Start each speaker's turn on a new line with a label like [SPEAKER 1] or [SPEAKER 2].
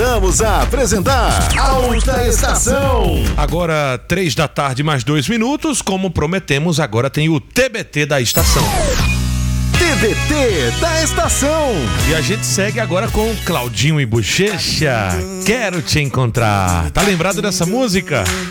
[SPEAKER 1] Voltamos a apresentar Alta Estação.
[SPEAKER 2] Agora 3 da tarde mais 2 minutos, como prometemos, agora tem o TBT da estação.
[SPEAKER 1] TBT da estação.
[SPEAKER 2] E a gente segue agora com Claudinho e Bochecha. Quero te encontrar. Tá lembrado dessa música?